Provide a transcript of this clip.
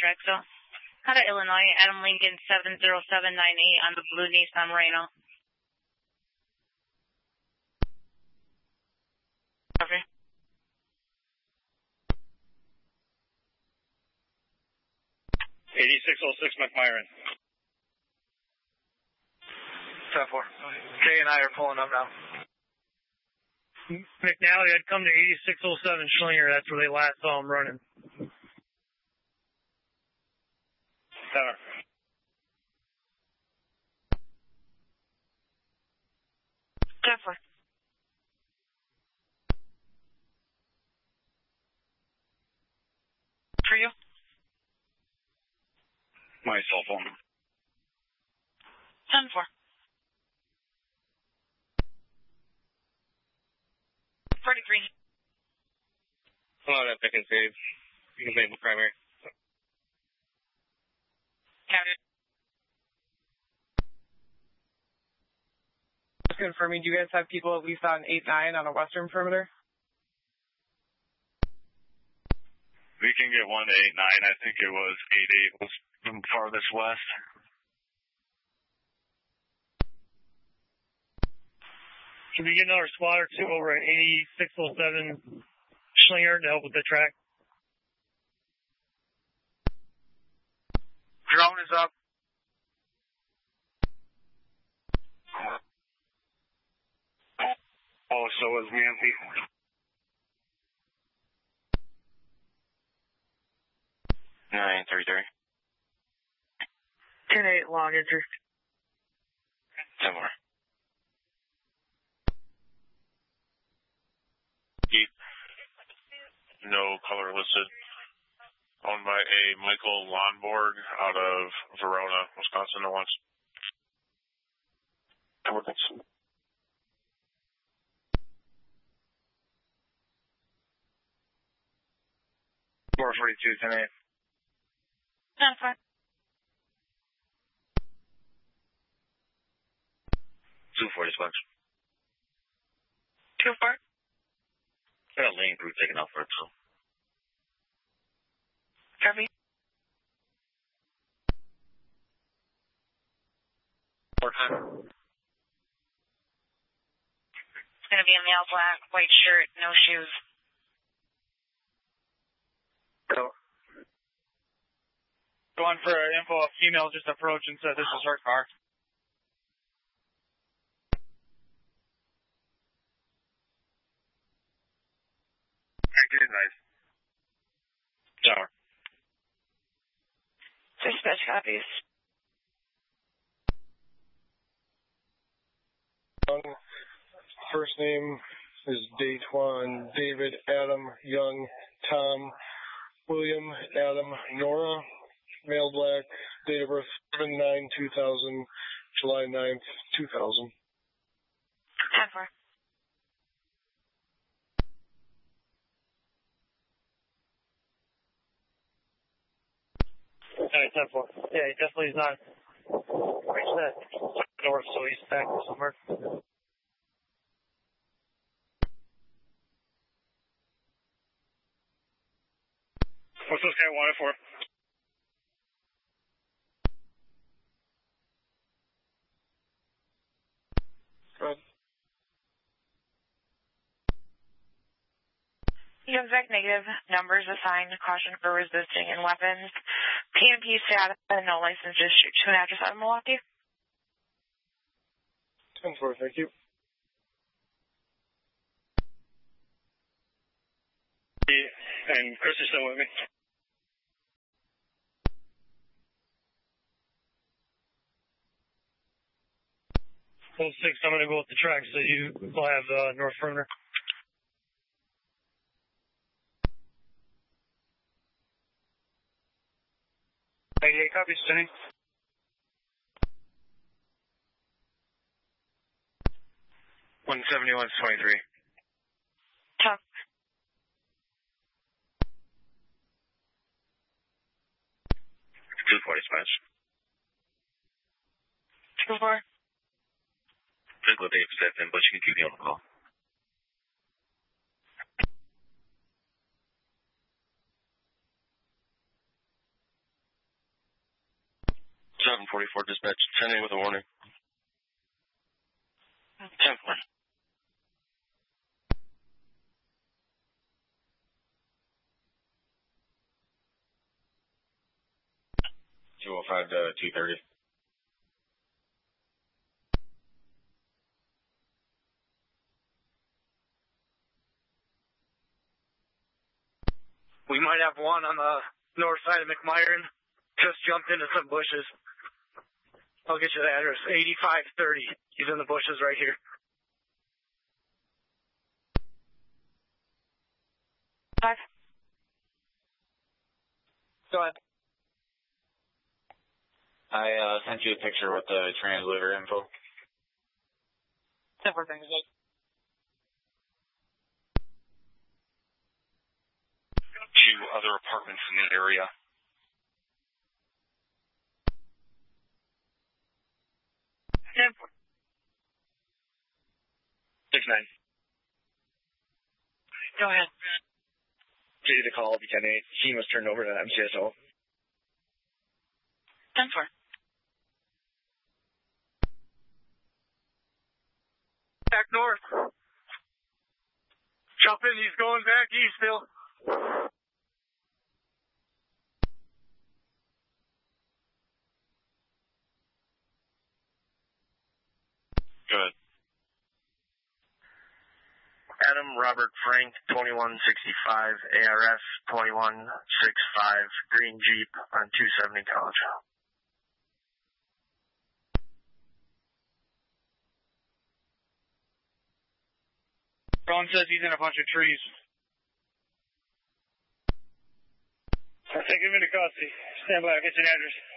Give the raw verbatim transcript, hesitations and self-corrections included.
track zone. Out of Illinois, Adam Lincoln seven zero seven nine eight on the blue Nissan Murano. Okay. eighty-six oh six McMyron. ten four. Jay and I are pulling up now. McNally, I'd come to eighty-six oh seven Schlinger. That's where they last saw him running. Center. ten four. For you? My cell phone. ten four. forty-three. Hello, that pick and save. You can label primary. Counted. Just confirming, do you guys have people at least on eight nine on the western perimeter? We can get one to eight nine. I think it was eight eight was from farthest west. Can we get another squad or two over at eighty-six oh seven Schlinger to help with the track? Drone is up. Oh, so was Nancy. Nine three three. ten eight long interest. Ten more. No color listed. Owned by a Michael Lonborg out of Verona, Wisconsin, at once. four forty-two, ten eight. ten four. two forty squads. two four. Got a lane crew taking off for it, so. Copy. Four time. It's going to be a male black, white shirt, no shoes. Go. Going for info, a female just approached and said this is her car. Good advice. Tower. Dispatch copies. First name is Daytwan, David, Adam, Young, Tom, William, Adam, Nora, male black, date of birth seven nine two thousand, July ninth, two thousand. ten four. Alright, ten four. Yeah, he definitely is not. Where's that? North, so he's back somewhere. What's this guy wanted for? Good. Youngzak negative. Numbers assigned. Caution for resisting and weapons. P M P status and no license. Just shoot to an address out of Milwaukee. ten four, thank you. And Chris is still with me. oh six, I'm going to go with the track so you will have uh, North Perimeter. eighty-eight copies, Jenny. one seventy-one twenty-three. Top. two forty smash. two four. Physical date set in, but you can keep me on the call. forty-four dispatch, ten eight with a warning. ten four. two oh five to two thirty. We might have one on the north side of McMyron. Just jumped into some bushes. I'll get you the address. eighty-five thirty. He's in the bushes right here. Five. Go ahead. I uh, sent you a picture with the translator info. Everything is good. Two other apartments in the area. ten four. six nine. Go ahead. City to call, B ten eight. Team was turned over to M C S O. ten four. Back north. Jump in, he's going back east still. Good. Adam Robert Frank, twenty-one sixty-five, A R S twenty-one sixty-five, green Jeep on two seventy College. Ron says he's in a bunch of trees. I'll take him into custody. Stand by, I'll get you an address.